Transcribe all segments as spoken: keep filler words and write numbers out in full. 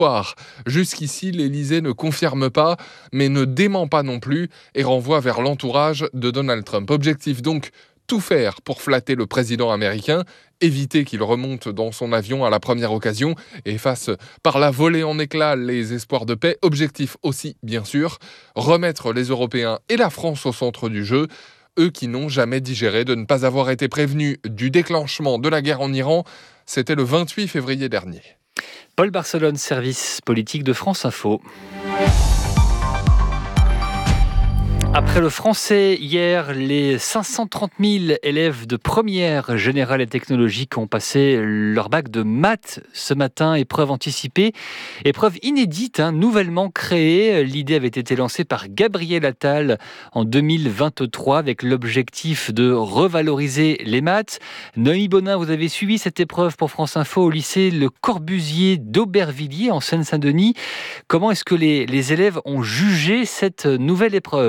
Jusqu'ici, l'Élysée ne confirme pas, mais ne dément pas non plus et renvoie vers l'entourage de Donald Trump. Objectif donc, tout faire pour flatter le président américain, éviter qu'il remonte dans son avion à la première occasion et fasse par la volée en éclats les espoirs de paix. Objectif aussi, bien sûr, remettre les Européens et la France au centre du jeu, eux qui n'ont jamais digéré de ne pas avoir été prévenus du déclenchement de la guerre en Iran. C'était le vingt-huit février dernier. Paul Barcelone, service politique de France Info. Après le français, hier, les cinq cent trente mille élèves de première générale et technologique ont passé leur bac de maths ce matin, épreuve anticipée, épreuve inédite, hein, nouvellement créée. L'idée avait été lancée par Gabriel Attal en deux mille vingt-trois avec l'objectif de revaloriser les maths. Noémie Bonin, vous avez suivi cette épreuve pour France Info au lycée Le Corbusier d'Aubervilliers en Seine-Saint-Denis. Comment est-ce que les, les élèves ont jugé cette nouvelle épreuve ?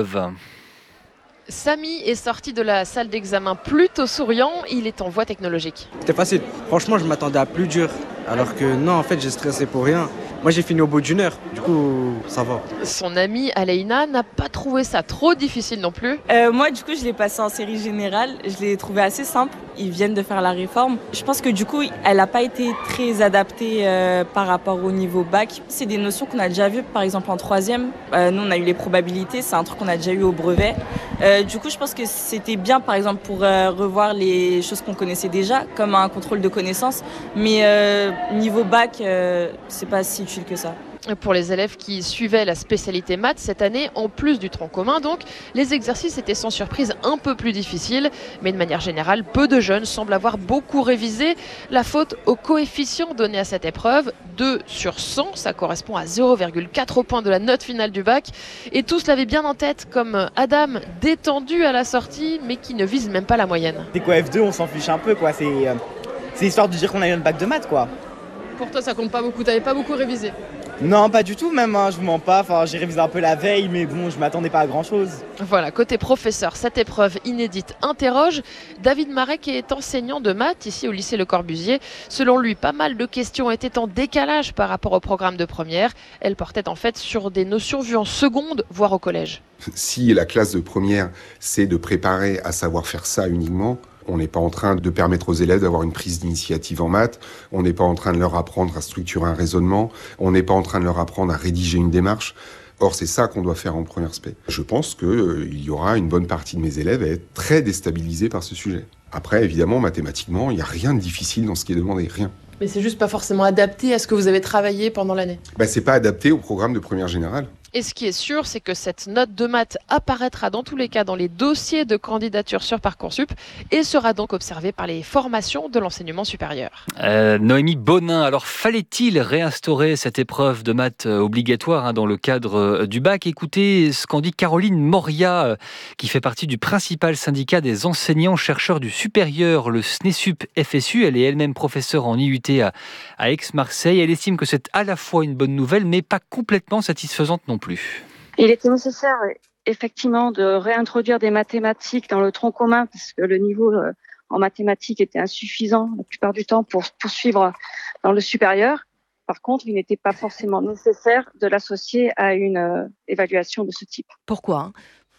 Samy est sorti de la salle d'examen plutôt souriant, il est en voie technologique. C'était facile, franchement je m'attendais à plus dur, alors que non en fait j'ai stressé pour rien. Moi j'ai fini au bout d'une heure, du coup ça va. Son amie Aleina n'a pas trouvé ça trop difficile non plus. Euh, moi du coup je l'ai passé en série générale, je l'ai trouvé assez simple, ils viennent de faire la réforme. Je pense que du coup elle n'a pas été très adaptée euh, par rapport au niveau bac. C'est des notions qu'on a déjà vues par exemple en troisième, euh, nous on a eu les probabilités, c'est un truc qu'on a déjà eu au brevet. Euh, du coup je pense que c'était bien par exemple pour euh, revoir les choses qu'on connaissait déjà, comme un contrôle de connaissances, mais euh, niveau bac euh, c'est pas si utile que ça. Pour les élèves qui suivaient la spécialité maths cette année, en plus du tronc commun, donc, les exercices étaient sans surprise un peu plus difficiles. Mais de manière générale, peu de jeunes semblent avoir beaucoup révisé. La faute au coefficient donné à cette épreuve, deux sur cent, ça correspond à zéro virgule quatre points de la note finale du bac. Et tous l'avaient bien en tête, comme Adam, détendu à la sortie, mais qui ne vise même pas la moyenne. C'est quoi F deux, on s'en fiche un peu, quoi. C'est, euh, c'est histoire de dire qu'on a eu un bac de maths, quoi. Pour toi, ça compte pas beaucoup, t'avais pas beaucoup révisé? Non, pas du tout même, hein, je vous mens pas. Enfin, j'ai révisé un peu la veille, mais bon, je m'attendais pas à grand-chose. Voilà, côté professeur, cette épreuve inédite interroge. David Marek est enseignant de maths ici au lycée Le Corbusier. Selon lui, pas mal de questions étaient en décalage par rapport au programme de première. Elles portaient en fait sur des notions vues en seconde, voire au collège. Si la classe de première, c'est de préparer à savoir faire ça uniquement, on n'est pas en train de permettre aux élèves d'avoir une prise d'initiative en maths, on n'est pas en train de leur apprendre à structurer un raisonnement, on n'est pas en train de leur apprendre à rédiger une démarche. Or, c'est ça qu'on doit faire en première spé. Je pense qu'il euh, y aura une bonne partie de mes élèves à être très déstabilisés par ce sujet. Après, évidemment, mathématiquement, il n'y a rien de difficile dans ce qui est demandé, rien. Mais c'est juste pas forcément adapté à ce que vous avez travaillé pendant l'année. Ben, c'est pas adapté au programme de première générale. Et ce qui est sûr, c'est que cette note de maths apparaîtra dans tous les cas dans les dossiers de candidature sur Parcoursup et sera donc observée par les formations de l'enseignement supérieur. Euh, Noémie Bonin, alors fallait-il réinstaurer cette épreuve de maths obligatoire hein, dans le cadre du bac? Écoutez ce qu'en dit Caroline Moria, qui fait partie du principal syndicat des enseignants-chercheurs du supérieur, le SNESUP F S U. Elle est elle-même professeure en I U T à, à Aix-Marseille. Elle estime que c'est à la fois une bonne nouvelle, mais pas complètement satisfaisante non plus. Plus. Il était nécessaire effectivement de réintroduire des mathématiques dans le tronc commun parce que le niveau en mathématiques était insuffisant la plupart du temps pour poursuivre dans le supérieur. Par contre, il n'était pas forcément nécessaire de l'associer à une évaluation de ce type. Pourquoi ?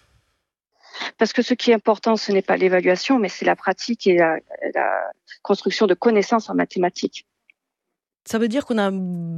Parce que ce qui est important, ce n'est pas l'évaluation, mais c'est la pratique et la, la construction de connaissances en mathématiques. Ça veut dire qu'on a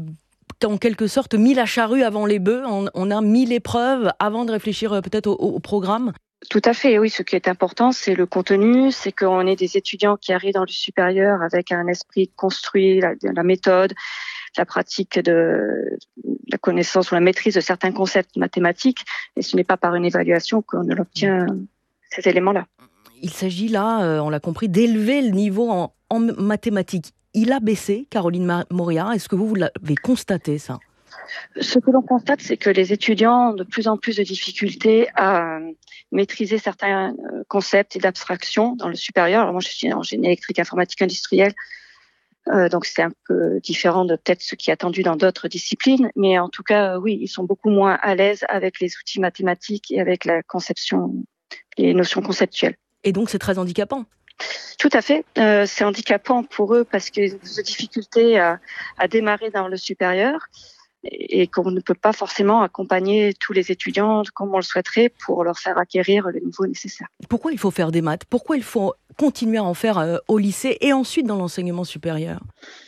en quelque sorte mis la charrue avant les bœufs, on, on a mis l'épreuve avant de réfléchir peut-être au, au programme? Tout à fait, oui. Ce qui est important, c'est le contenu, c'est qu'on ait des étudiants qui arrivent dans le supérieur avec un esprit construit, la, la méthode, la pratique de la connaissance ou la maîtrise de certains concepts mathématiques, et ce n'est pas par une évaluation qu'on obtient ces éléments-là. Il s'agit là, on l'a compris, d'élever le niveau en, en mathématiques. Il a baissé, Caroline Moria. Est-ce que vous, vous l'avez constaté, ça ? Ce que l'on constate, c'est que les étudiants ont de plus en plus de difficultés à maîtriser certains concepts et d'abstraction dans le supérieur. Alors moi, je suis en génie électrique informatique industrielle, euh, donc c'est un peu différent de peut-être ce qui est attendu dans d'autres disciplines. Mais en tout cas, oui, ils sont beaucoup moins à l'aise avec les outils mathématiques et avec la conception, les notions conceptuelles. Et donc, c'est très handicapant. Tout à fait. Euh, c'est handicapant pour eux parce qu'ils ont des difficultés à, à démarrer dans le supérieur. et qu'on ne peut pas forcément accompagner tous les étudiants comme on le souhaiterait pour leur faire acquérir le niveau nécessaire. Pourquoi il faut faire des maths ? Pourquoi il faut continuer à en faire euh, au lycée et ensuite dans l'enseignement supérieur ?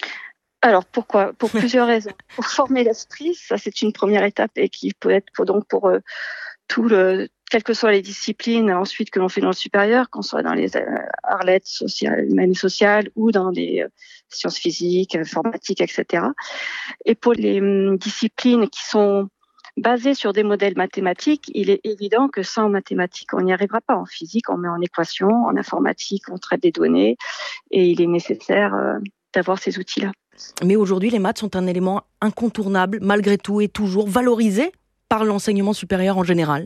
Alors pourquoi ? Pour plusieurs raisons. Pour former l'esprit, ça c'est une première étape et qui peut être pour, donc pour euh, tout le, quelles que soient les disciplines ensuite que l'on fait dans le supérieur, qu'on soit dans les euh, arts lettres sociales, humaines et sociales ou dans les euh, sciences physiques, informatiques, et cetera. Et pour les euh, disciplines qui sont basées sur des modèles mathématiques, il est évident que sans mathématiques, on n'y arrivera pas. En physique, on met en équation, en informatique, on traite des données et il est nécessaire euh, d'avoir ces outils-là. Mais aujourd'hui, les maths sont un élément incontournable, malgré tout, et toujours valorisé par l'enseignement supérieur en général.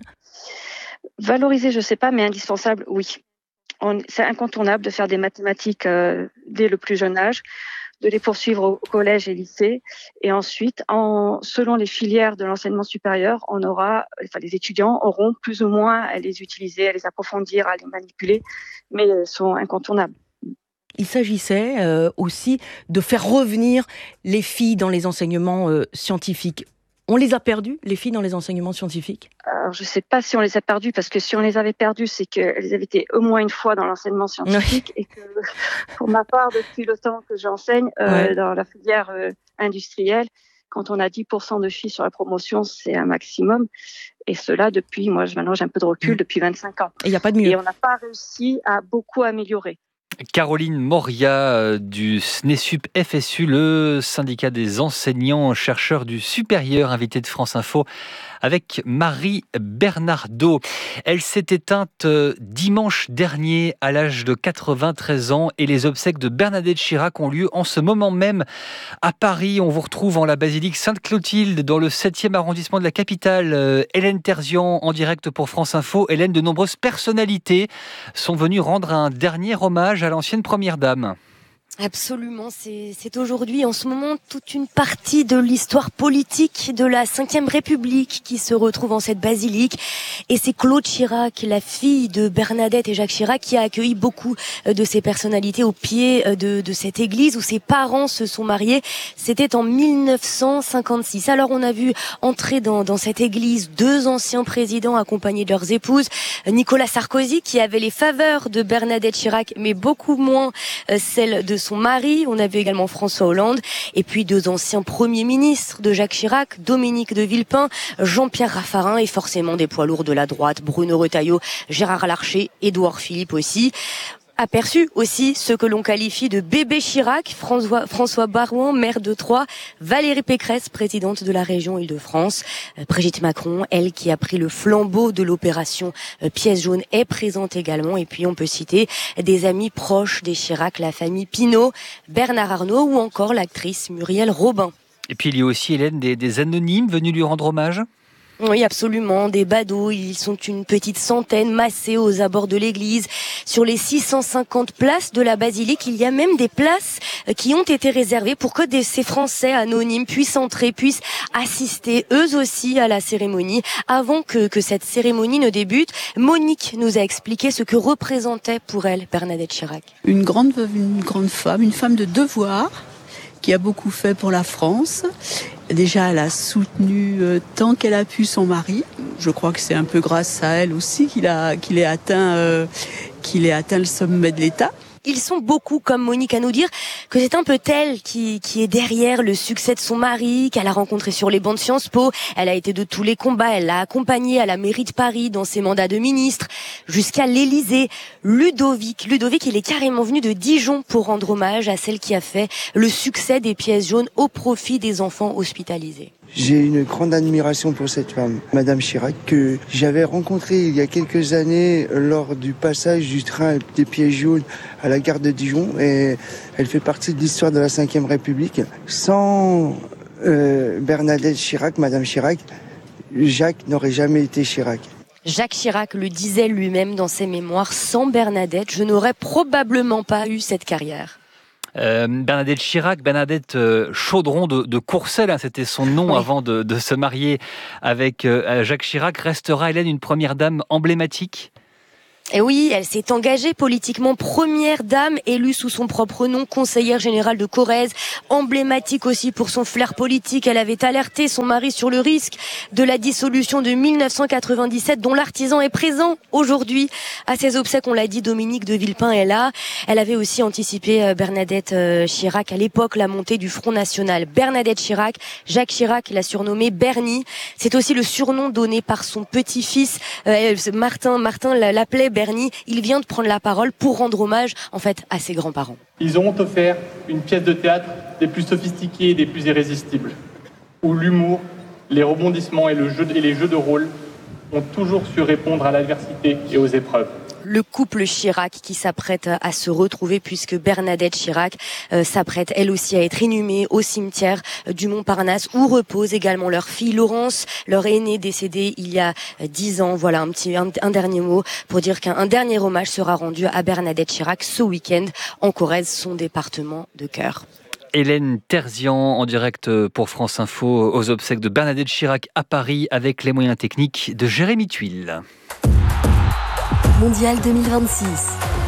Valorisé, je ne sais pas, mais indispensable, oui. On, c'est incontournable de faire des mathématiques euh, dès le plus jeune âge, de les poursuivre au collège et lycée, et ensuite, en, selon les filières de l'enseignement supérieur, on aura, enfin, les étudiants auront plus ou moins à les utiliser, à les approfondir, à les manipuler, mais elles sont incontournables. Il s'agissait euh, aussi de faire revenir les filles dans les enseignements euh, scientifiques. On les a perdues, les filles, dans les enseignements scientifiques ? Alors, je ne sais pas si on les a perdues, parce que si on les avait perdues, c'est qu'elles avaient été au moins une fois dans l'enseignement scientifique, oui. Et que, pour ma part, depuis le temps que j'enseigne euh, ouais. dans la filière euh, industrielle, quand on a dix pour cent de filles sur la promotion, c'est un maximum. Et cela depuis, moi, maintenant j'ai un peu de recul, mmh. depuis vingt-cinq ans. Et il n'y a pas de mieux. Et on n'a pas réussi à beaucoup améliorer. Caroline Moria du SNESUP F S U, le syndicat des enseignants-chercheurs du supérieur, invité de France Info avec Marie Bernardo. Elle s'est éteinte dimanche dernier à l'âge de quatre-vingt-treize ans et les obsèques de Bernadette Chirac ont lieu en ce moment même à Paris. On vous retrouve en la basilique Sainte-Clotilde dans le septième arrondissement de la capitale. Hélène Terzian en direct pour France Info. Hélène, de nombreuses personnalités sont venues rendre un dernier hommage à l'ancienne première dame. Absolument, c'est, c'est aujourd'hui, en ce moment, toute une partie de l'histoire politique de la cinquième République qui se retrouve en cette basilique. Et c'est Claude Chirac, la fille de Bernadette et Jacques Chirac, qui a accueilli beaucoup de ces personnalités au pied de, de cette église où ses parents se sont mariés. C'était en mille neuf cent cinquante-six. Alors on a vu entrer dans, dans cette église deux anciens présidents accompagnés de leurs épouses. Nicolas Sarkozy, qui avait les faveurs de Bernadette Chirac, mais beaucoup moins celles de son mari. On a vu également François Hollande et puis deux anciens premiers ministres de Jacques Chirac, Dominique de Villepin, Jean-Pierre Raffarin et forcément des poids lourds de la droite, Bruno Retailleau, Gérard Larcher, Édouard Philippe aussi. Aperçu aussi ce que l'on qualifie de bébé Chirac, François, François Barouin, maire de Troyes, Valérie Pécresse, présidente de la région Île-de-France, euh, Brigitte Macron, elle qui a pris le flambeau de l'opération euh, Pièce jaune, est présente également. Et puis on peut citer des amis proches des Chirac, la famille Pinault, Bernard Arnault ou encore l'actrice Muriel Robin. Et puis il y a aussi, Hélène, des, des anonymes venus lui rendre hommage ? Oui, absolument. Des badauds, ils sont une petite centaine massés aux abords de l'église. Sur les six cent cinquante places de la basilique, il y a même des places qui ont été réservées pour que des, ces Français anonymes puissent entrer, puissent assister eux aussi à la cérémonie. Avant que, que cette cérémonie ne débute, Monique nous a expliqué ce que représentait pour elle Bernadette Chirac. Une grande veuve, une grande femme, une femme de devoir, qui a beaucoup fait pour la France. Déjà, elle a soutenu euh, tant qu'elle a pu son mari. Je crois que c'est un peu grâce à elle aussi qu'il a, qu'il ait atteint, euh, qu'il ait atteint le sommet de l'État. Ils sont beaucoup comme Monique à nous dire que c'est un peu elle qui, qui est derrière le succès de son mari, qu'elle a rencontré sur les bancs de Sciences Po. Elle a été de tous les combats, elle l'a accompagnée à la mairie de Paris dans ses mandats de ministre, jusqu'à l'Élysée. Ludovic, Ludovic, il est carrément venu de Dijon pour rendre hommage à celle qui a fait le succès des pièces jaunes au profit des enfants hospitalisés. J'ai une grande admiration pour cette femme, Madame Chirac, que j'avais rencontrée il y a quelques années lors du passage du train des pièces jaunes à la gare de Dijon. Et elle fait partie de l'histoire de la cinquième République. Sans euh, Bernadette Chirac, Madame Chirac, Jacques n'aurait jamais été Chirac. Jacques Chirac le disait lui-même dans ses mémoires, sans Bernadette, je n'aurais probablement pas eu cette carrière. Euh, Bernadette Chirac, Bernadette euh, Chaudron de, de Courcelles, hein, c'était son nom oui. avant de, de se marier avec euh, Jacques Chirac. Restera, Hélène, une première dame emblématique ? Et oui, elle s'est engagée politiquement, première dame élue sous son propre nom, conseillère générale de Corrèze, emblématique aussi pour son flair politique. Elle avait alerté son mari sur le risque de la dissolution de mille neuf cent quatre-vingt-dix-sept, dont l'artisan est présent aujourd'hui à ses obsèques. On l'a dit, Dominique de Villepin est là. Elle avait aussi anticipé Bernadette Chirac à l'époque, la montée du Front National. Bernadette Chirac, Jacques Chirac l'a surnommée Bernie. C'est aussi le surnom donné par son petit-fils euh, Martin. Martin l'appelait Bernie. Il vient de prendre la parole pour rendre hommage en fait à ses grands-parents. Ils ont offert une pièce de théâtre des plus sophistiquées et des plus irrésistibles, où l'humour, les rebondissements et, le jeu, et les jeux de rôle ont toujours su répondre à l'adversité et aux épreuves. Le couple Chirac qui s'apprête à se retrouver puisque Bernadette Chirac euh, s'apprête elle aussi à être inhumée au cimetière du Montparnasse où repose également leur fille Laurence, leur aînée décédée il y a dix ans. Voilà un petit un, un dernier mot pour dire qu'un dernier hommage sera rendu à Bernadette Chirac ce week-end en Corrèze, son département de cœur. Hélène Terzian en direct pour France Info aux obsèques de Bernadette Chirac à Paris avec les moyens techniques de Jérémy Tuile. Mondial deux mille vingt-six.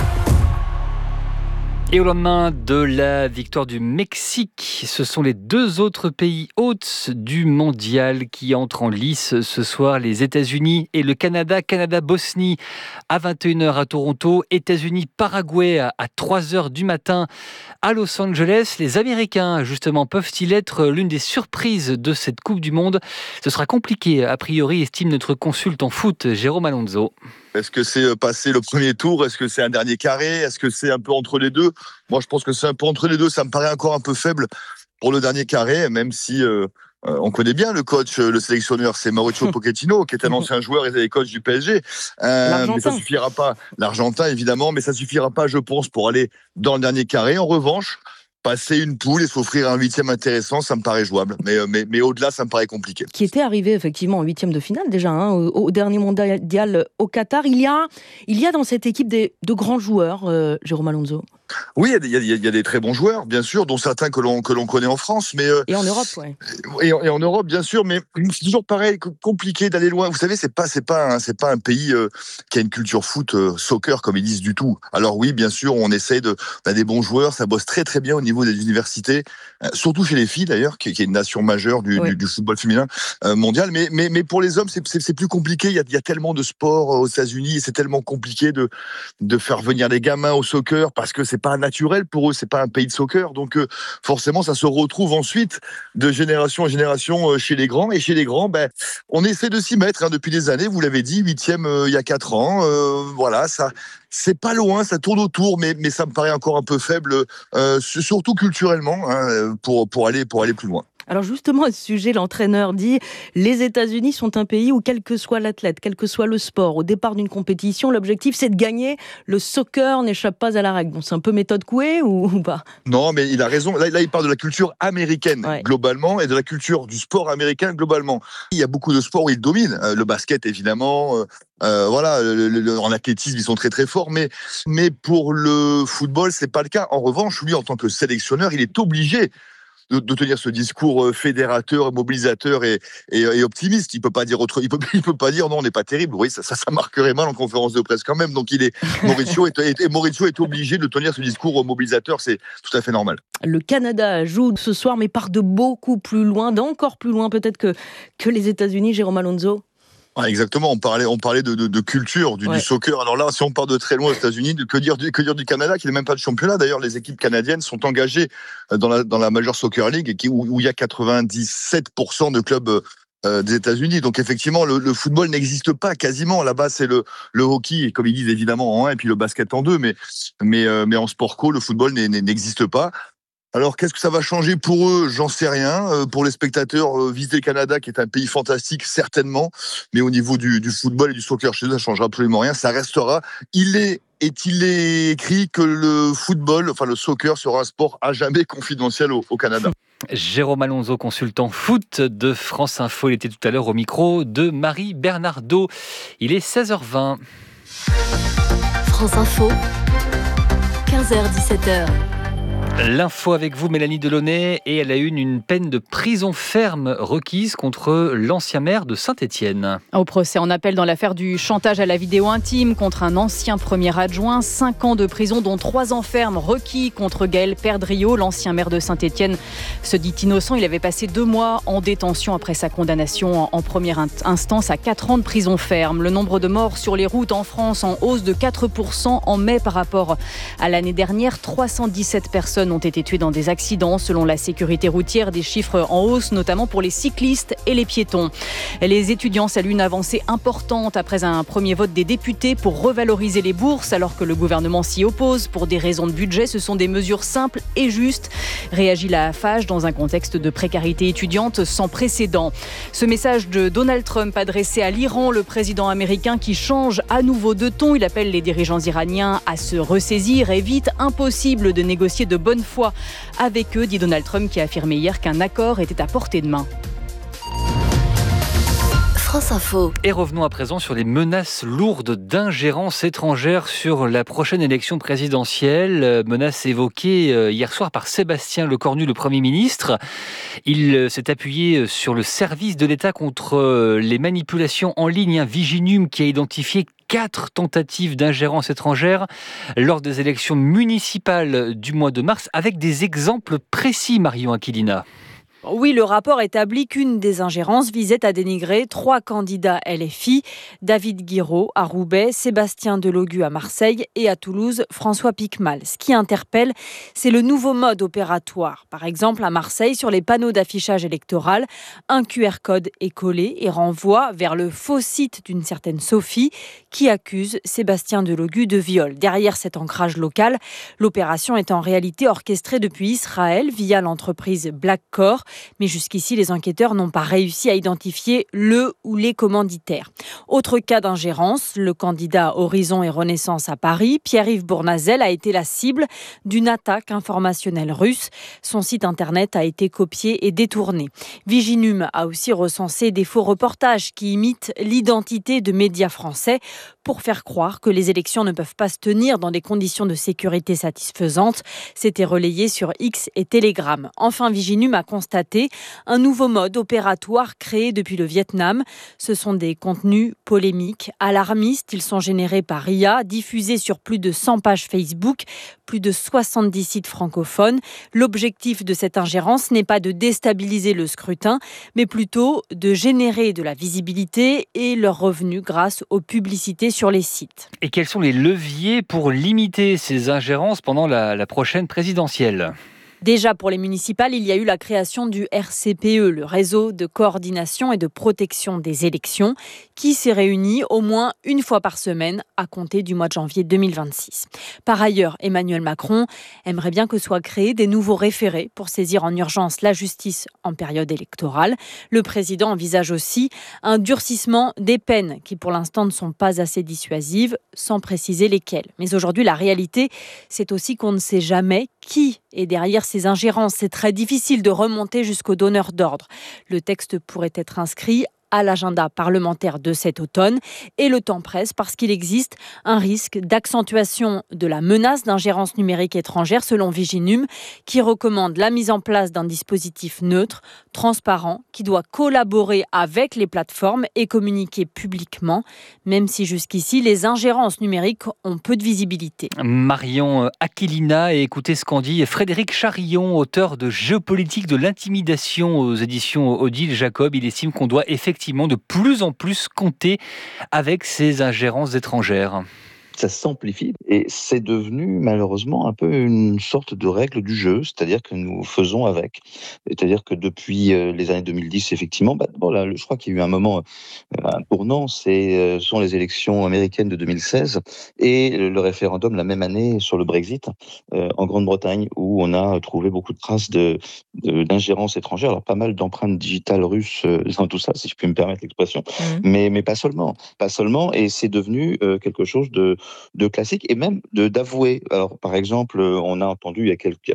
Et au lendemain de la victoire du Mexique, ce sont les deux autres pays hôtes du mondial qui entrent en lice ce soir, les États-Unis et le Canada. Canada-Bosnie à vingt et une heures à Toronto, États-Unis-Paraguay à trois heures du matin à Los Angeles. Les Américains, justement, peuvent-ils être l'une des surprises de cette Coupe du Monde ? Ce sera compliqué, a priori, estime notre consulte en foot, Jérôme Alonso. Est-ce que c'est passer le premier tour ? Est-ce que c'est un dernier carré ? Est-ce que c'est un peu entre les deux ? Moi, je pense que c'est un peu entre les deux. Ça me paraît encore un peu faible pour le dernier carré, même si euh, on connaît bien le coach, le sélectionneur, c'est Mauricio Pochettino, qui est un ancien joueur et coach du P S G. Euh, mais ça suffira pas. L'Argentin, évidemment, mais ça suffira pas, je pense, pour aller dans le dernier carré. En revanche, passer une poule et s'offrir un huitième intéressant, ça me paraît jouable. Mais, mais, mais au-delà, ça me paraît compliqué. Qui était arrivé effectivement en huitième de finale déjà, hein, au, au dernier mondial au Qatar. Il y a, il y a dans cette équipe des, de grands joueurs, euh, Jérôme Alonso. Oui, il y, y, y a des très bons joueurs, bien sûr, dont certains que l'on, que l'on connaît en France. Mais, euh, et en Europe, oui. Et, et en Europe, bien sûr, mais c'est toujours pareil, compliqué d'aller loin. Vous savez, c'est pas, c'est pas, un, c'est pas un pays euh, qui a une culture foot, euh, soccer, comme ils disent du tout. Alors oui, bien sûr, on essaye de... On a des bons joueurs, ça bosse très très bien au niveau des universités, euh, surtout chez les filles d'ailleurs, qui, qui est une nation majeure du, oui. du, du football féminin euh, mondial. Mais, mais, mais pour les hommes, c'est, c'est, c'est plus compliqué. Il y, a, il y a tellement de sports aux États-Unis et c'est tellement compliqué de, de faire venir les gamins au soccer parce que c'est pas naturel pour eux, c'est pas un pays de soccer, donc euh, forcément ça se retrouve ensuite de génération en génération euh, chez les grands, et chez les grands, ben, on essaie de s'y mettre hein, depuis des années, vous l'avez dit, huitième euh, il y a quatre ans, euh, voilà, ça, c'est pas loin, ça tourne autour, mais, mais ça me paraît encore un peu faible, euh, surtout culturellement, hein, pour, pour, aller, pour aller plus loin. Alors justement, à ce sujet, l'entraîneur dit « Les États-Unis sont un pays où, quel que soit l'athlète, quel que soit le sport, au départ d'une compétition, l'objectif c'est de gagner. Le soccer n'échappe pas à la règle. » Bon, c'est un peu méthode Coué ou, ou pas ? Non, mais il a raison. Là, là, il parle de la culture américaine, ouais. globalement, et de la culture du sport américain, globalement. Il y a beaucoup de sports où ils dominent. Le basket, évidemment... Euh... Euh, voilà, le, le, en athlétisme, ils sont très très forts, mais, mais pour le football, c'est pas le cas. En revanche, lui, en tant que sélectionneur, il est obligé de, de tenir ce discours fédérateur, mobilisateur et, et, et optimiste. Il peut pas dire autre, il peut, il peut pas dire non, on n'est pas terrible. Oui, ça, ça, ça marquerait mal en conférence de presse quand même. Donc il est Mauricio est, est, Mauricio est obligé de tenir ce discours mobilisateur. C'est tout à fait normal. Le Canada joue ce soir, mais part de beaucoup plus loin, d'encore plus loin peut-être que que les États-Unis. Jérôme Alonso. Ah, exactement, on parlait, on parlait de, de, de culture, du, ouais. du soccer. Alors là, si on part de très loin aux États-Unis, que dire, que dire du Canada, qui n'est même pas de championnat. D'ailleurs, les équipes canadiennes sont engagées dans la, dans la Major Soccer League, et qui, où, où il y a quatre-vingt-dix-sept pour cent de clubs euh, des États-Unis. Donc effectivement, le, le football n'existe pas quasiment. Là-bas, c'est le, le hockey, comme ils disent évidemment en un, et puis le basket en deux. Mais, mais, euh, mais en sport co, le football n'existe pas. Alors, qu'est-ce que ça va changer pour eux ? J'en sais rien. Euh, pour les spectateurs, euh, visiter le Canada, qui est un pays fantastique, certainement. Mais au niveau du, du football et du soccer chez eux, ça ne changera absolument rien. Ça restera. Il est, est-il est écrit que le football, enfin le soccer, sera un sport à jamais confidentiel au, au Canada. Jérôme Alonso, consultant foot de France Info. Il était tout à l'heure au micro de Marie Bernardo. Il est seize heures vingt. France Info, quinze heures dix-sept heures. L'info avec vous, Mélanie Delaunay, et elle a eu une peine de prison ferme requise contre l'ancien maire de Saint-Étienne. Au procès en appel dans l'affaire du chantage à la vidéo intime contre un ancien premier adjoint, cinq ans de prison dont trois ans ferme requis contre Gaël Perdriau, l'ancien maire de Saint-Étienne se dit innocent. Il avait passé deux mois en détention après sa condamnation en première instance à quatre ans de prison ferme. Le nombre de morts sur les routes en France en hausse de quatre pour cent en mai par rapport à l'année dernière. trois cent dix-sept personnes ont été tuées dans des accidents selon la sécurité routière, des chiffres en hausse notamment pour les cyclistes et les piétons. Les étudiants saluent une avancée importante après un premier vote des députés pour revaloriser les bourses alors que le gouvernement s'y oppose pour des raisons de budget. Ce sont des mesures simples et justes, réagit la Fage dans un contexte de précarité étudiante sans précédent. Ce message de Donald Trump adressé à l'Iran, le président américain qui change à nouveau de ton. Il appelle les dirigeants iraniens à se ressaisir et vite impossible de négocier de bonne foi avec eux, dit Donald Trump qui a affirmé hier qu'un accord était à portée de main. France Info. Et revenons à présent sur les menaces lourdes d'ingérence étrangère sur la prochaine élection présidentielle. Menaces évoquées hier soir par Sébastien Lecornu, le Premier ministre. Il s'est appuyé sur le service de l'État contre les manipulations en ligne, un Viginum qui a identifié quatre tentatives d'ingérence étrangère lors des élections municipales du mois de mars, avec des exemples précis, Marion Aquilina. Oui, le rapport établit qu'une des ingérences visait à dénigrer trois candidats L F I, David Guiraud à Roubaix, Sébastien Delogu à Marseille et à Toulouse, François Piquemal. Ce qui interpelle, c'est le nouveau mode opératoire. Par exemple, à Marseille, sur les panneaux d'affichage électoral, un Q R code est collé et renvoie vers le faux site d'une certaine Sophie qui accuse Sébastien Delogu de viol. Derrière cet ancrage local, l'opération est en réalité orchestrée depuis Israël via l'entreprise Blackcore. Mais jusqu'ici, les enquêteurs n'ont pas réussi à identifier le ou les commanditaires. Autre cas d'ingérence, le candidat Horizon et Renaissance à Paris, Pierre-Yves Bournazel, a été la cible d'une attaque informationnelle russe. Son site internet a été copié et détourné. Viginum a aussi recensé des faux reportages qui imitent l'identité de médias français pour faire croire que les élections ne peuvent pas se tenir dans des conditions de sécurité satisfaisantes. C'était relayé sur X et Telegram. Enfin, Viginum a constaté un nouveau mode opératoire créé depuis le Vietnam. Ce sont des contenus polémiques, alarmistes. Ils sont générés par I A, diffusés sur plus de cent pages Facebook, plus de soixante-dix sites francophones. L'objectif de cette ingérence n'est pas de déstabiliser le scrutin, mais plutôt de générer de la visibilité et leurs revenus grâce aux publicités sur les sites. Et quels sont les leviers pour limiter ces ingérences pendant la, la prochaine présidentielle ? Déjà, pour les municipales, il y a eu la création du R C P E, le réseau de coordination et de protection des élections, qui s'est réuni au moins une fois par semaine à compter du mois de janvier deux mille vingt-six. Par ailleurs, Emmanuel Macron aimerait bien que soient créés des nouveaux référés pour saisir en urgence la justice en période électorale. Le président envisage aussi un durcissement des peines qui, pour l'instant, ne sont pas assez dissuasives, sans préciser lesquelles. Mais aujourd'hui, la réalité, c'est aussi qu'on ne sait jamais qui est derrière ces ingérences. C'est très difficile de remonter jusqu'au donneur d'ordre. Le texte pourrait être inscrit à l'agenda parlementaire de cet automne et le temps presse parce qu'il existe un risque d'accentuation de la menace d'ingérence numérique étrangère selon Viginum qui recommande la mise en place d'un dispositif neutre, transparent, qui doit collaborer avec les plateformes et communiquer publiquement, même si jusqu'ici les ingérences numériques ont peu de visibilité. Marion Aquilina, et écoutez ce qu'en dit Frédéric Charillon, auteur de Géopolitique de l'intimidation aux éditions Odile Jacob. Il estime qu'on doit effectivement de plus en plus compter avec ces ingérences étrangères. Ça s'amplifie et c'est devenu malheureusement un peu une sorte de règle du jeu, c'est-à-dire que nous faisons avec. C'est-à-dire que depuis les années deux mille dix, effectivement, bah, bon, là, je crois qu'il y a eu un moment, un tournant, c'est, ce sont les élections américaines de deux mille seize et le référendum la même année sur le Brexit euh, en Grande-Bretagne, où on a trouvé beaucoup de traces de, de, d'ingérence étrangère, alors pas mal d'empreintes digitales russes euh, dans tout ça, si je puis me permettre l'expression, mmh. mais, mais pas seulement, pas seulement, et c'est devenu euh, quelque chose de de classique et même de, d'avouer. Alors, par exemple, on a entendu il y a quelques,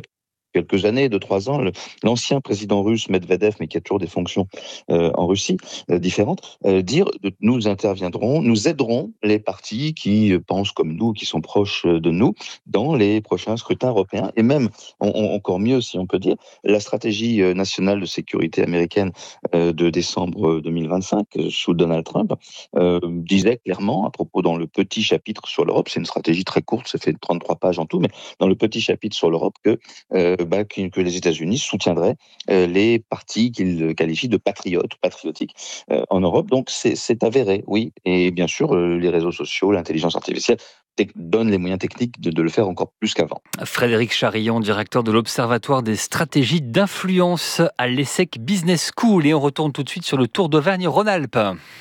quelques années, deux, trois ans, le, l'ancien président russe Medvedev, mais qui a toujours des fonctions euh, en Russie euh, différentes, euh, dire euh, nous interviendrons, nous aiderons les partis qui euh, pensent comme nous, qui sont proches de nous, dans les prochains scrutins européens. Et même, on, on, encore mieux si on peut dire, la stratégie euh, nationale de sécurité américaine euh, de décembre deux mille vingt-cinq, euh, sous Donald Trump, euh, disait clairement, à propos dans le petit chapitre sur l'Europe, c'est une stratégie très courte, ça fait trente-trois pages en tout, mais dans le petit chapitre sur l'Europe, que, euh, bah, que les États-Unis soutiendraient euh, les partis qu'ils qualifient de patriotes ou patriotiques euh, en Europe. Donc c'est, c'est avéré, oui. Et bien sûr, euh, les réseaux sociaux, l'intelligence artificielle donne les moyens techniques de, de le faire encore plus qu'avant. Frédéric Charillon, directeur de l'Observatoire des stratégies d'influence à l'ESSEC Business School. Et on retourne tout de suite sur le Tour d'Auvergne-Rhône-Alpes.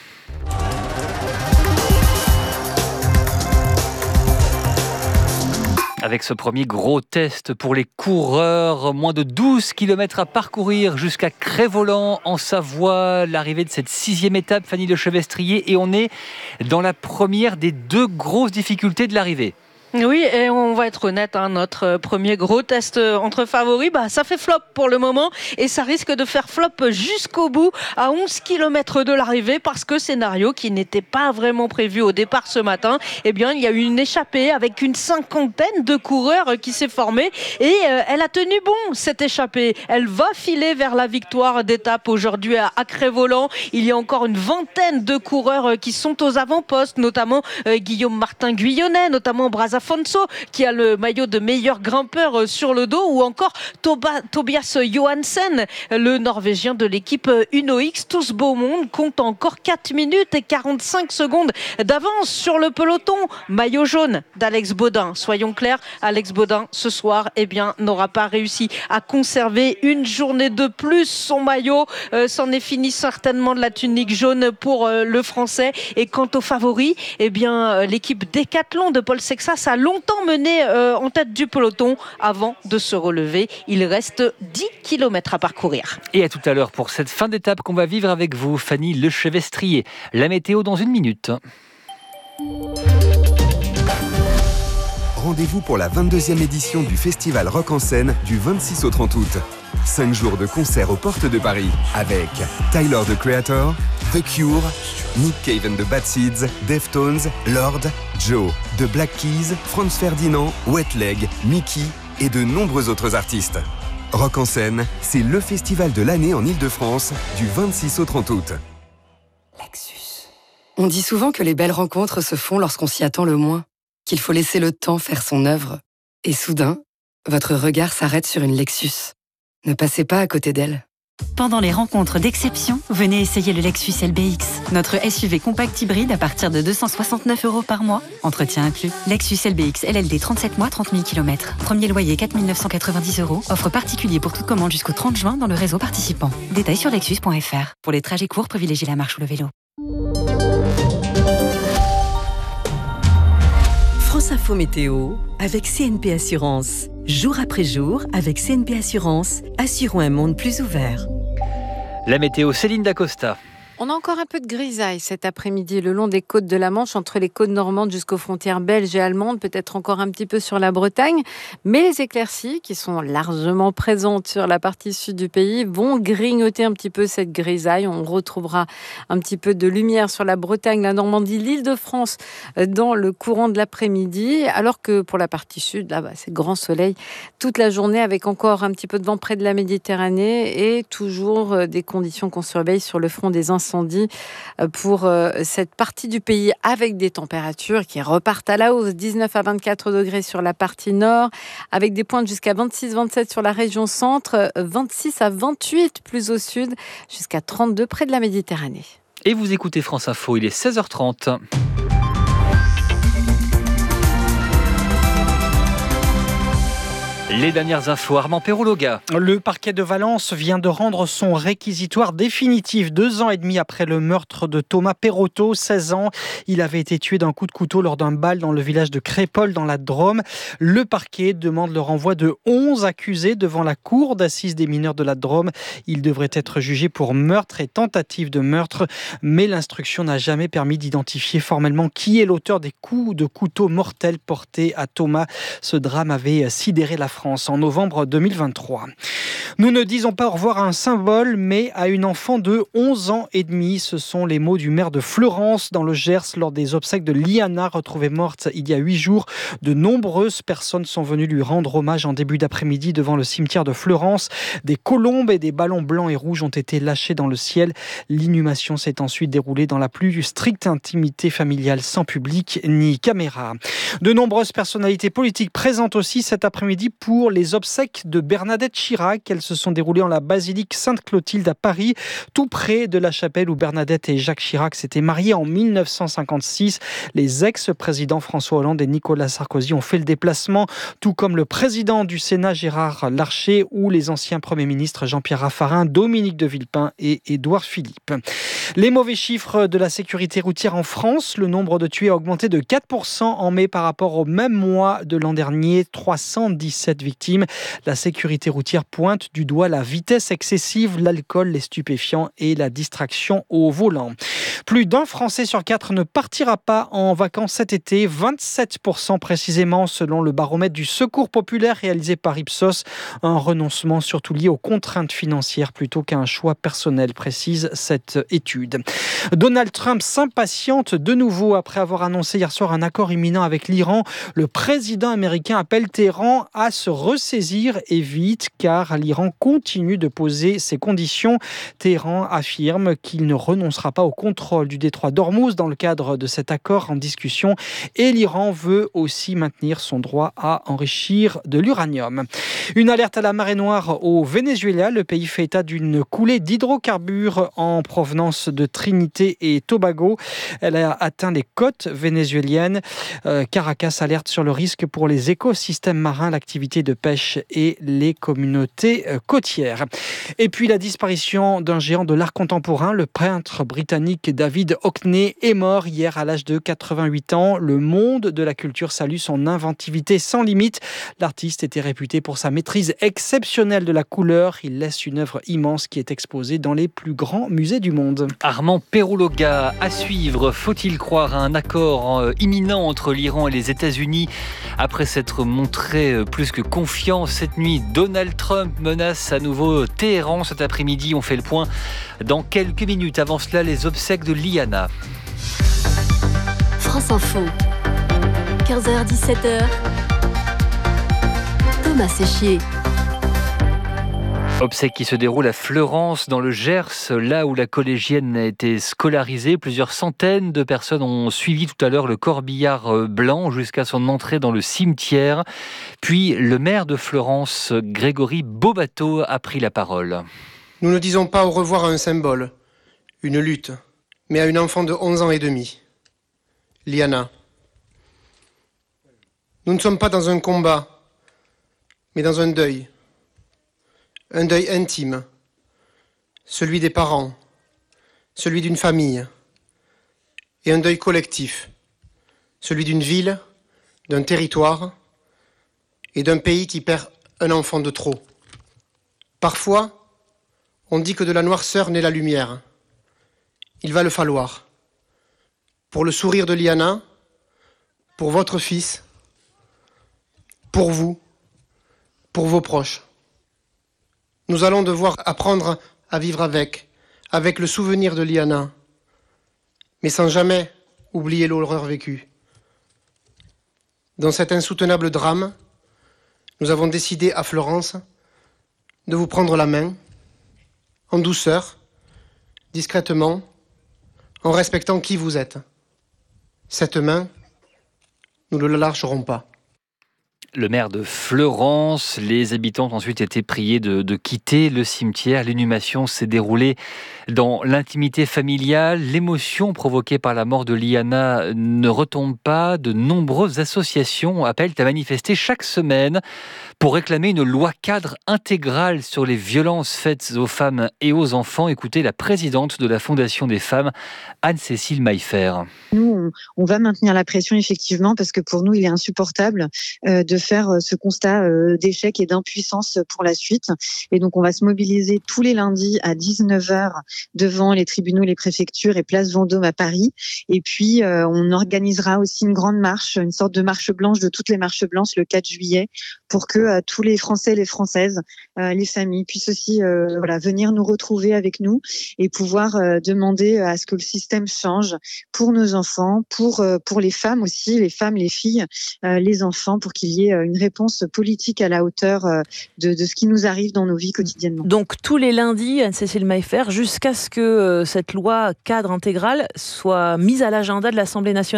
Avec ce premier gros test pour les coureurs, moins de douze kilomètres à parcourir jusqu'à Crest-Voland en Savoie, l'arrivée de cette sixième étape, Fanny Lechevestrier, et on est dans la première des deux grosses difficultés de l'arrivée. Oui, et on va être honnête, hein, notre premier gros test entre favoris, bah, ça fait flop pour le moment et ça risque de faire flop jusqu'au bout à onze kilomètres de l'arrivée parce que scénario qui n'était pas vraiment prévu au départ ce matin, eh bien, il y a eu une échappée avec une cinquantaine de coureurs qui s'est formée et euh, elle a tenu bon cette échappée. Elle va filer vers la victoire d'étape aujourd'hui à, à Crest-Voland. Il y a encore une vingtaine de coureurs qui sont aux avant-postes, notamment euh, Guillaume Martin Guyonnet, notamment Braza Afonso qui a le maillot de meilleur grimpeur sur le dos, ou encore Toba, Tobias Johansen, le Norvégien de l'équipe Uno X. Tout ce beau monde compte encore quatre minutes et quarante-cinq secondes d'avance sur le peloton. Maillot jaune d'Alex Baudin. Soyons clairs, Alex Baudin ce soir eh bien, n'aura pas réussi à conserver une journée de plus son maillot. Euh, c'en est fini certainement de la tunique jaune pour euh, le Français. Et quant aux favoris, eh bien, euh, l'équipe Décathlon de Paul Sexas a longtemps mené euh, en tête du peloton avant de se relever. Il reste dix kilomètres à parcourir. Et à tout à l'heure pour cette fin d'étape qu'on va vivre avec vous, Fanny Lechevestrier. La météo dans une minute. Rendez-vous pour la vingt-deuxième édition du Festival Rock en Scène du vingt-six au trente août. Cinq jours de concerts aux portes de Paris avec Tyler, the Creator, The Cure, Nick Cave and the Bad Seeds, Deftones, Lord, Joe, The Black Keys, Franz Ferdinand, Wet Leg, Mickey et de nombreux autres artistes. Rock en Scène, c'est le festival de l'année en Ile-de-France du vingt-six au trente août. Lexus. On dit souvent que les belles rencontres se font lorsqu'on s'y attend le moins, qu'il faut laisser le temps faire son œuvre. Et soudain, votre regard s'arrête sur une Lexus. Ne passez pas à côté d'elle. Pendant les rencontres d'exception, venez essayer le Lexus L B X. Notre S U V compact hybride à partir de deux cent soixante-neuf euros par mois. Entretien inclus. Lexus L B X L L D trente-sept mois, trente mille kilomètres. Premier loyer quatre mille neuf cent quatre-vingt-dix euros. Offre particulier pour toute commande jusqu'au trente juin dans le réseau participant. Détails sur lexus point f r. Pour les trajets courts, privilégiez la marche ou le vélo. France Info Météo avec C N P Assurance. Jour après jour, avec C N P Assurance, assurons un monde plus ouvert. La météo, Céline Dacosta. On a encore un peu de grisaille cet après-midi le long des côtes de la Manche, entre les côtes normandes jusqu'aux frontières belges et allemandes, peut-être encore un petit peu sur la Bretagne. Mais les éclaircies, qui sont largement présentes sur la partie sud du pays, vont grignoter un petit peu cette grisaille. On retrouvera un petit peu de lumière sur la Bretagne, la Normandie, l'Île-de-France dans le courant de l'après-midi. Alors que pour la partie sud, là, bah, c'est grand soleil toute la journée, avec encore un petit peu de vent près de la Méditerranée et toujours des conditions qu'on surveille sur le front des incendies pour cette partie du pays, avec des températures qui repartent à la hausse. dix-neuf à vingt-quatre degrés sur la partie nord, avec des pointes jusqu'à vingt-six vingt-sept sur la région centre, vingt-six à vingt-huit plus au sud, jusqu'à trente-deux près de la Méditerranée. Et vous écoutez France Info, il est seize heures trente. Les dernières infos, Armand Perrologa. Le parquet de Valence vient de rendre son réquisitoire définitif deux ans et demi après le meurtre de Thomas Perrotto, seize ans. Il avait été tué d'un coup de couteau lors d'un bal dans le village de Crépol dans la Drôme. Le parquet demande le renvoi de onze accusés devant la cour d'assises des mineurs de la Drôme. Ils devraient être jugés pour meurtre et tentative de meurtre, mais l'instruction n'a jamais permis d'identifier formellement qui est l'auteur des coups de couteau mortels portés à Thomas. Ce drame avait sidéré la France France en novembre deux mille vingt-trois. Nous ne disons pas au revoir à un symbole, mais à une enfant de onze ans et demi. Ce sont les mots du maire de Fleurance, dans le Gers, lors des obsèques de Liana, retrouvée morte il y a huit jours. De nombreuses personnes sont venues lui rendre hommage en début d'après-midi devant le cimetière de Fleurance. Des colombes et des ballons blancs et rouges ont été lâchés dans le ciel. L'inhumation s'est ensuite déroulée dans la plus stricte intimité familiale, sans public ni caméra. De nombreuses personnalités politiques présentes aussi cet après-midi pour les obsèques de Bernadette Chirac. Elles se sont déroulées en la basilique Sainte-Clotilde à Paris, tout près de la chapelle où Bernadette et Jacques Chirac s'étaient mariés en mille neuf cent cinquante-six. Les ex-présidents François Hollande et Nicolas Sarkozy ont fait le déplacement, tout comme le président du Sénat Gérard Larcher ou les anciens premiers ministres Jean-Pierre Raffarin, Dominique de Villepin et Édouard Philippe. Les mauvais chiffres de la sécurité routière en France, le nombre de tués a augmenté de quatre pour cent en mai par rapport au même mois de l'an dernier, trois cent dix-sept victimes. La sécurité routière pointe du doigt la vitesse excessive, l'alcool, les stupéfiants et la distraction au volant. Plus d'un Français sur quatre ne partira pas en vacances cet été, vingt-sept pour cent précisément selon le baromètre du Secours populaire réalisé par Ipsos. Un renoncement surtout lié aux contraintes financières plutôt qu'à un choix personnel, précise cette étude. Donald Trump s'impatiente de nouveau après avoir annoncé hier soir un accord imminent avec l'Iran. Le président américain appelle Téhéran à se ressaisir et vite car l'Iran continue de poser ses conditions. Téhéran affirme qu'il ne renoncera pas au contrôle du détroit d'Ormuz dans le cadre de cet accord en discussion et l'Iran veut aussi maintenir son droit à enrichir de l'uranium. Une alerte à la marée noire au Venezuela. Le pays fait état d'une coulée d'hydrocarbures en provenance de Trinité et Tobago. Elle a atteint les côtes vénézuéliennes. Euh, Caracas alerte sur le risque pour les écosystèmes marins, l'activité de pêche et les communautés côtières. Et puis la disparition d'un géant de l'art contemporain, le peintre britannique David Hockney est mort hier à l'âge de quatre-vingt-huit ans. Le monde de la culture salue son inventivité sans limite. L'artiste était réputé pour sa maîtrise exceptionnelle de la couleur. Il laisse une œuvre immense qui est exposée dans les plus grands musées du monde. Armand Perrouloga, à suivre. Faut-il croire à un accord imminent entre l'Iran et les États-Unis après s'être montré plus que confiant cette nuit? Donald Trump menace à nouveau Téhéran cet après-midi. On fait le point dans quelques minutes. Avant cela, les obsèques de Liana. France Info, quinze heures dix-sept heures. Thomas Séchier. Obsèques qui se déroulent à Fleurance, dans le Gers, là où la collégienne a été scolarisée. Plusieurs centaines de personnes ont suivi tout à l'heure le corbillard blanc jusqu'à son entrée dans le cimetière. Puis le maire de Fleurance, Grégory Beaubateau, a pris la parole. Nous ne disons pas au revoir à un symbole, une lutte, mais à une enfant de onze ans et demi, Liana. Nous ne sommes pas dans un combat, mais dans un deuil. Un deuil intime, celui des parents, celui d'une famille, et un deuil collectif, celui d'une ville, d'un territoire et d'un pays qui perd un enfant de trop. Parfois, on dit que de la noirceur naît la lumière. Il va le falloir. Pour le sourire de Liana, pour votre fils, pour vous, pour vos proches. Nous allons devoir apprendre à vivre avec, avec le souvenir de Liana, mais sans jamais oublier l'horreur vécue. Dans cet insoutenable drame, nous avons décidé à Fleurance de vous prendre la main, en douceur, discrètement, en respectant qui vous êtes. Cette main, nous ne la lâcherons pas. Le maire de Fleurance, les habitants ont ensuite été priés de, de quitter le cimetière. L'inhumation s'est déroulée dans l'intimité familiale. L'émotion provoquée par la mort de Liana ne retombe pas. De nombreuses associations appellent à manifester chaque semaine pour réclamer une loi cadre intégrale sur les violences faites aux femmes et aux enfants. Écoutez la présidente de la Fondation des femmes, Anne-Cécile Maillefer. Nous, on, on va maintenir la pression effectivement parce que pour nous, il est insupportable euh, de faire ce constat d'échec et d'impuissance pour la suite. Et donc, on va se mobiliser tous les lundis à dix-neuf heures devant les tribunaux, les préfectures et place Vendôme à Paris. Et puis, euh, on organisera aussi une grande marche, une sorte de marche blanche de toutes les marches blanches le quatre juillet pour que euh, tous les Français et les Françaises, euh, les familles puissent aussi euh, voilà, venir nous retrouver avec nous et pouvoir euh, demander à ce que le système change pour nos enfants, pour, euh, pour les femmes aussi, les femmes, les filles, euh, les enfants, pour qu'il y ait une réponse politique à la hauteur euh, de, de ce qui nous arrive dans nos vies quotidiennement. Donc tous les lundis, Anne-Cécile Maillefer, jusqu'à ce que euh, cette loi cadre intégrale soit mise à l'agenda de l'Assemblée nationale ?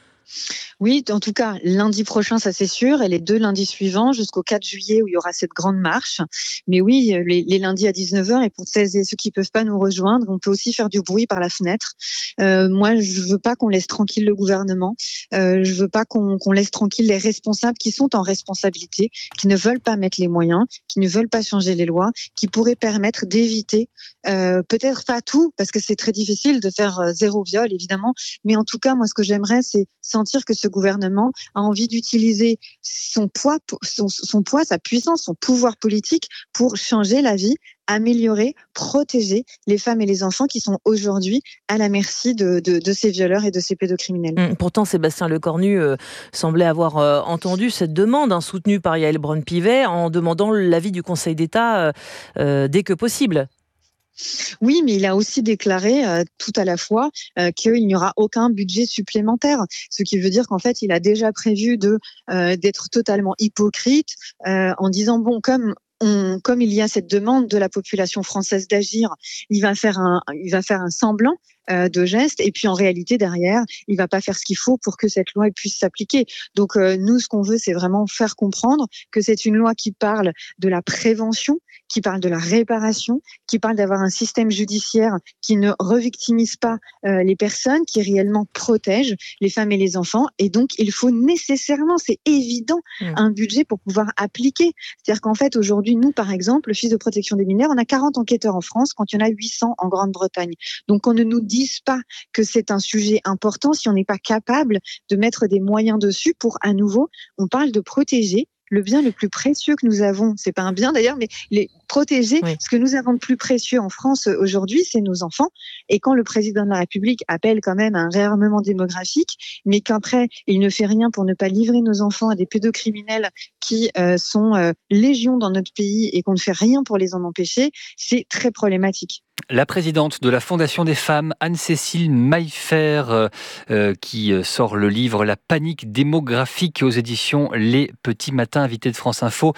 Oui, en tout cas, lundi prochain, ça c'est sûr, et les deux lundis suivants, jusqu'au quatre juillet où il y aura cette grande marche. Mais oui, les, les lundis à dix-neuf heures, et pour celles et ceux qui peuvent pas nous rejoindre, on peut aussi faire du bruit par la fenêtre. Euh, moi, je veux pas qu'on laisse tranquille le gouvernement, euh, je veux pas qu'on, qu'on laisse tranquille les responsables qui sont en responsabilité, qui ne veulent pas mettre les moyens, qui ne veulent pas changer les lois, qui pourraient permettre d'éviter, euh, peut-être pas tout, parce que c'est très difficile de faire euh, zéro viol, évidemment, mais en tout cas, moi, ce que j'aimerais, c'est sentir que ce gouvernement a envie d'utiliser son poids, son, son poids, sa puissance, son pouvoir politique pour changer la vie, améliorer, protéger les femmes et les enfants qui sont aujourd'hui à la merci de, de, de ces violeurs et de ces pédocriminels. Mmh, pourtant, Sébastien Lecornu euh, semblait avoir euh, entendu cette demande, hein, soutenue par Yaël Braun-Pivet, en demandant l'avis du Conseil d'État euh, euh, dès que possible. Oui, mais il a aussi déclaré euh, tout à la fois euh, qu'il n'y aura aucun budget supplémentaire, ce qui veut dire qu'en fait, il a déjà prévu de euh, d'être totalement hypocrite euh, en disant bon, comme on, comme il y a cette demande de la population française d'agir, il va faire un, il va faire un semblant euh, de geste, et puis en réalité derrière, il va pas faire ce qu'il faut pour que cette loi puisse s'appliquer. Donc euh, nous, ce qu'on veut, c'est vraiment faire comprendre que c'est une loi qui parle de la prévention, qui parle de la réparation, qui parle d'avoir un système judiciaire qui ne revictimise pas euh, les personnes, qui réellement protège les femmes et les enfants. Et donc, il faut nécessairement, c'est évident, mmh. un budget pour pouvoir appliquer. C'est-à-dire qu'en fait, aujourd'hui, nous, par exemple, l'Office de protection des mineurs, on a quarante enquêteurs en France quand il y en a huit cents en Grande-Bretagne. Donc, qu'on ne nous dise pas que c'est un sujet important si on n'est pas capable de mettre des moyens dessus pour, à nouveau, on parle de protéger le bien le plus précieux que nous avons, c'est pas un bien d'ailleurs, mais les protéger, oui. Ce que nous avons de plus précieux en France aujourd'hui, c'est nos enfants. Et quand le président de la République appelle quand même à un réarmement démographique, mais qu'après, il ne fait rien pour ne pas livrer nos enfants à des pédocriminels qui euh, sont euh, légion dans notre pays et qu'on ne fait rien pour les en empêcher, c'est très problématique. La présidente de la Fondation des femmes, Anne-Cécile Maillefer, euh, euh, qui sort le livre La panique démographique aux éditions Les Petits Matins, invitée de France Info,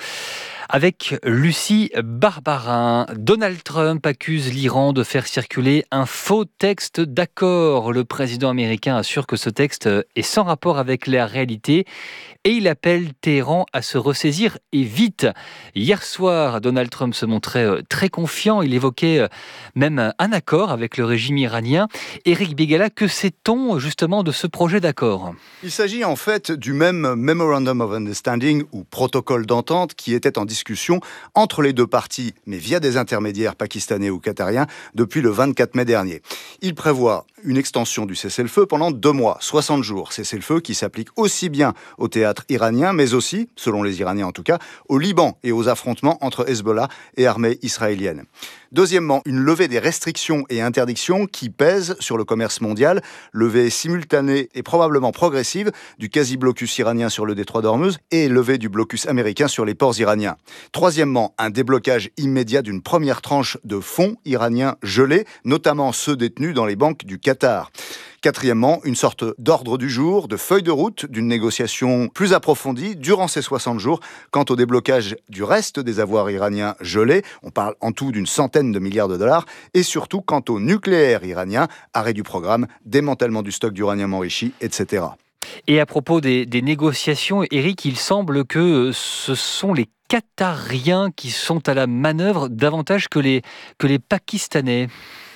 avec Lucie Barbarin. Donald Trump accuse l'Iran de faire circuler un faux texte d'accord. Le président américain assure que ce texte est sans rapport avec la réalité et il appelle Téhéran à se ressaisir et vite. Hier soir, Donald Trump se montrait très confiant. Il évoquait même un accord avec le régime iranien. Éric Bégala, que sait-on justement de ce projet d'accord ? Il s'agit en fait du même Memorandum of Understanding ou protocole d'entente qui était en discussion entre les deux parties, mais via des intermédiaires pakistanais ou qatariens depuis le vingt-quatre mai dernier. Il prévoit une extension du cessez-le-feu pendant deux mois, soixante jours. Cessez-le-feu qui s'applique aussi bien au théâtre iranien, mais aussi, selon les Iraniens en tout cas, au Liban et aux affrontements entre Hezbollah et armée israélienne. Deuxièmement, une levée des restrictions et interdictions qui pèsent sur le commerce mondial, levée simultanée et probablement progressive du quasi-blocus iranien sur le détroit d'Ormuz et levée du blocus américain sur les ports iraniens. Troisièmement, un déblocage immédiat d'une première tranche de fonds iraniens gelés, notamment ceux détenus dans les banques du Qatar. Quatrièmement, une sorte d'ordre du jour, de feuille de route d'une négociation plus approfondie durant ces soixante jours quant au déblocage du reste des avoirs iraniens gelés. On parle en tout d'une centaine de milliards de dollars. Et surtout quant au nucléaire iranien, arrêt du programme, démantèlement du stock d'uranium enrichi, et cetera. Et à propos des, des négociations, Éric, il semble que ce sont les Qatariens qui sont à la manœuvre davantage que les, que les Pakistanais.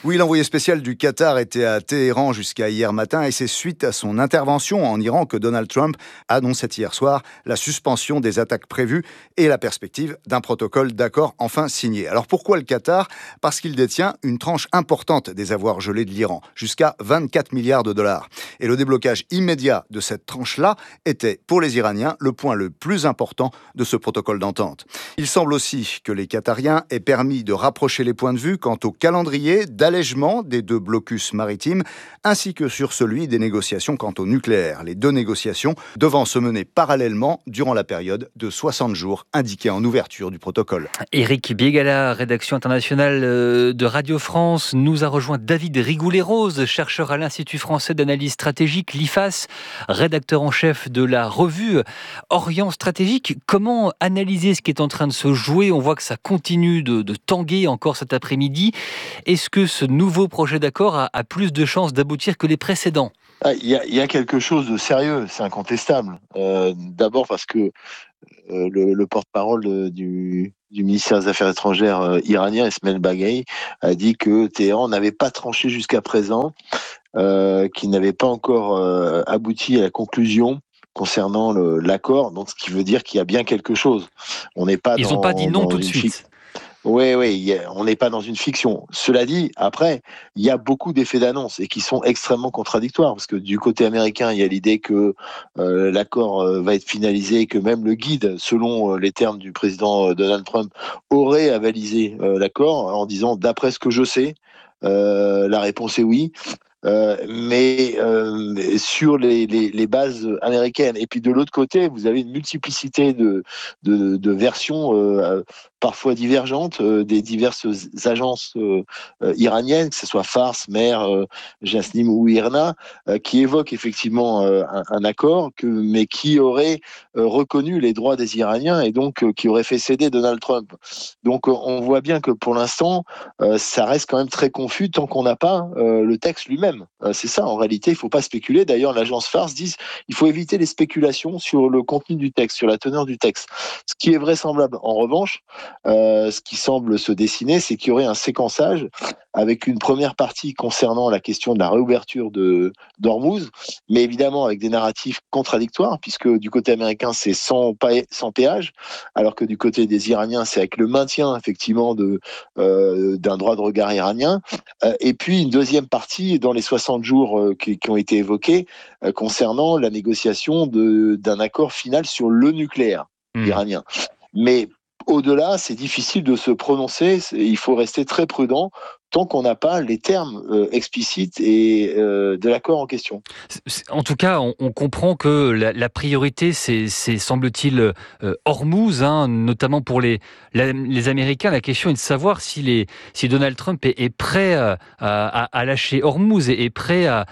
Oui, l'envoyé spécial du Qatar était à Téhéran jusqu'à hier matin et c'est suite à son intervention en Iran que Donald Trump annonçait hier soir la suspension des attaques prévues et la perspective d'un protocole d'accord enfin signé. Alors pourquoi le Qatar ? Parce qu'il détient une tranche importante des avoirs gelés de l'Iran, jusqu'à vingt-quatre milliards de dollars. Et le déblocage immédiat de cette tranche-là était, pour les Iraniens, le point le plus important de ce protocole d'entente. Il semble aussi que les Qatariens aient permis de rapprocher les points de vue quant au calendrier d'allègement des deux blocus maritimes, ainsi que sur celui des négociations quant au nucléaire. Les deux négociations devant se mener parallèlement durant la période de soixante jours indiquée en ouverture du protocole. Éric Biégala, rédaction internationale de Radio France, nous a rejoint David Rigoulet-Rose, chercheur à l'Institut français d'analyse stratégique, l'I F A S, rédacteur en chef de la revue Orient Stratégique. Comment analyser ce qui est en train de se jouer ? On voit que ça continue de, de tanguer encore cet après-midi. Est-ce que ce nouveau projet d'accord a, a plus de chances d'aboutir que les précédents ? Ah, il y a, il y a quelque chose de sérieux, c'est incontestable. Euh, d'abord parce que euh, le, le porte-parole de, du, du ministère des Affaires étrangères euh, iranien, Esmail Baghaei, a dit que Téhéran n'avait pas tranché jusqu'à présent, euh, qu'il n'avait pas encore euh, abouti à la conclusion concernant le, l'accord, donc ce qui veut dire qu'il y a bien quelque chose. On n'est pas Ils n'ont pas dit non tout de suite. Oui, oui, on n'est pas dans une fiction. Cela dit, après, il y a beaucoup d'effets d'annonce et qui sont extrêmement contradictoires parce que du côté américain, il y a l'idée que euh, l'accord euh, va être finalisé et que même le guide, selon euh, les termes du président euh, Donald Trump, aurait avalisé euh, l'accord en disant « d'après ce que je sais, euh, la réponse est oui ». Euh, mais euh, sur les, les, les bases américaines. Et puis de l'autre côté, vous avez une multiplicité de, de, de versions euh, parfois divergentes euh, des diverses agences euh, euh, iraniennes, que ce soit Fars, Mer, euh, Jasnim ou IRNA, euh, qui évoquent effectivement euh, un, un accord, que, mais qui aurait euh, reconnu les droits des Iraniens et donc euh, qui aurait fait céder Donald Trump. Donc euh, on voit bien que pour l'instant, euh, ça reste quand même très confus tant qu'on n'a pas euh, le texte lui-même. C'est ça, en réalité, il ne faut pas spéculer. D'ailleurs, l'agence Fars dit qu'il faut éviter les spéculations sur le contenu du texte, sur la teneur du texte. Ce qui est vraisemblable. En revanche, euh, ce qui semble se dessiner, c'est qu'il y aurait un séquençage avec une première partie concernant la question de la réouverture de d'Ormuz, mais évidemment avec des narratifs contradictoires, puisque du côté américain, c'est sans, sans péage, alors que du côté des Iraniens, c'est avec le maintien, effectivement, de, euh, d'un droit de regard iranien. Euh, et puis, une deuxième partie dans les soixante jours euh, qui, qui ont été évoqués euh, concernant la négociation de, d'un accord final sur le nucléaire mmh. iranien. Mais au-delà, c'est difficile de se prononcer, il faut rester très prudent tant qu'on n'a pas les termes euh, explicites et euh, de l'accord en question. En tout cas, on, on comprend que la, la priorité, c'est, c'est semble-t-il, euh, Hormuz, hein, notamment pour les, la, les Américains. La question est de savoir si, les, si Donald Trump est, est prêt à, à, à lâcher Hormuz et est prêt à,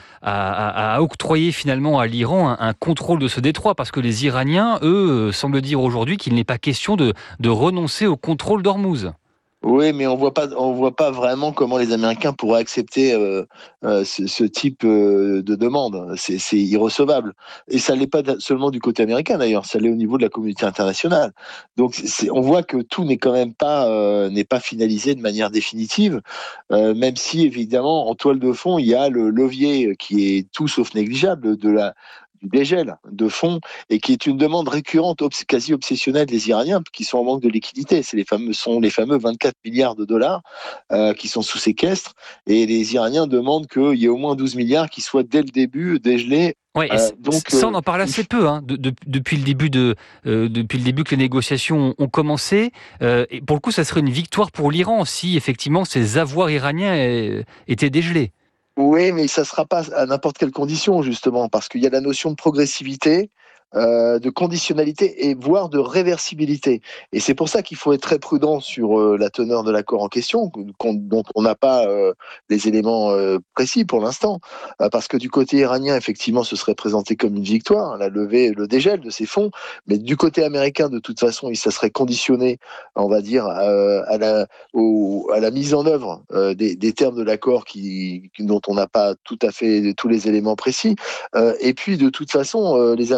à, à octroyer finalement à l'Iran un, un contrôle de ce détroit, parce que les Iraniens, eux, semblent dire aujourd'hui qu'il n'est pas question de, de renoncer au contrôle d'Hormuz. Oui, mais on voit pas, on voit pas vraiment comment les Américains pourraient accepter euh, euh, ce, ce type euh, de demande. C'est, c'est irrecevable. Et ça l'est pas seulement du côté américain d'ailleurs, ça l'est au niveau de la communauté internationale. Donc, c'est, on voit que tout n'est quand même pas euh, n'est pas finalisé de manière définitive, euh, même si évidemment en toile de fond il y a le levier qui est tout sauf négligeable de la du dégel de fonds et qui est une demande récurrente, obs- quasi obsessionnelle des Iraniens qui sont en manque de liquidité. C'est les fameux, sont les fameux vingt-quatre milliards de dollars euh, qui sont sous séquestre et les Iraniens demandent qu'il y ait au moins douze milliards qui soient dès le début dégelés. Ouais, euh, donc, ça, on en parle assez peu hein, de, de, depuis, le début de, euh, depuis le début que les négociations ont commencé. Euh, et pour le coup, ça serait une victoire pour l'Iran si effectivement ces avoirs iraniens euh, étaient dégelés. Oui, mais ça ne sera pas à n'importe quelle condition, justement, parce qu'il y a la notion de progressivité, euh, de conditionnalité et voire de réversibilité. Et c'est pour ça qu'il faut être très prudent sur euh, la teneur de l'accord en question, dont on n'a pas euh, les éléments euh, précis pour l'instant, euh, parce que du côté iranien, effectivement, ce serait présenté comme une victoire, la levée, le dégel de ces fonds, mais du côté américain, de toute façon, ça serait conditionné, on va dire, euh, à, la, au, à la mise en œuvre euh, des, des termes de l'accord qui, dont on n'a pas tout à fait tous les éléments précis. Euh, et puis, de toute façon, euh, les Américains ont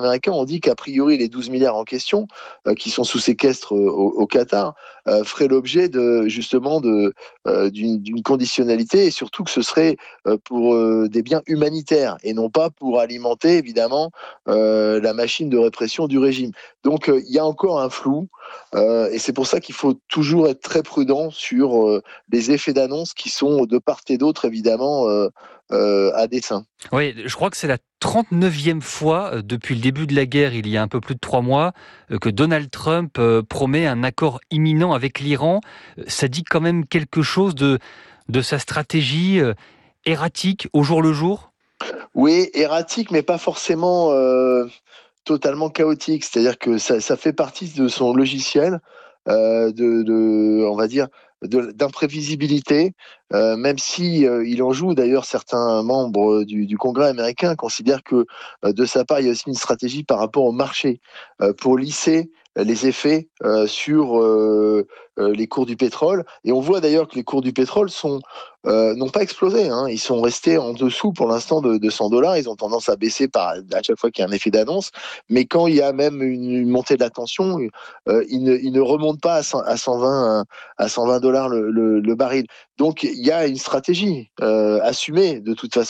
on dit qu'a priori les douze milliards en question, euh, qui sont sous séquestre euh, au, au Qatar, euh, feraient l'objet de justement de, euh, d'une, d'une conditionnalité, et surtout que ce serait euh, pour euh, des biens humanitaires et non pas pour alimenter évidemment euh, la machine de répression du régime. Donc il euh, y a encore un flou, euh, et c'est pour ça qu'il faut toujours être très prudent sur euh, les effets d'annonce qui sont de part et d'autre évidemment euh, euh, à dessein. Oui, je crois que c'est la trente-neuvième fois euh, depuis le début de la guerre, il y a un peu plus de trois mois, euh, que Donald Trump euh, promet un accord imminent avec l'Iran. Euh, Ça dit quand même quelque chose de, de sa stratégie euh, erratique au jour le jour ? Oui, erratique, mais pas forcément euh, totalement chaotique. C'est-à-dire que ça, ça fait partie de son logiciel, euh, de, de, on va dire, de, d'imprévisibilité, euh, même si euh, il en joue. D'ailleurs, certains membres du, du Congrès américain considèrent que euh, de sa part, il y a aussi une stratégie par rapport au marché euh, pour lisser les effets euh, sur euh, euh, les cours du pétrole. Et on voit d'ailleurs que les cours du pétrole sont euh, n'ont pas explosé, hein. Ils sont restés en dessous pour l'instant de, de cent dollars. Ils ont tendance à baisser par, à chaque fois qu'il y a un effet d'annonce. Mais quand il y a même une, une montée de la tension, euh, ils, ne, ils ne remontent pas à, cent, à cent vingt à cent vingt dollars le, le, le baril. Donc il y a une stratégie euh, assumée de toute façon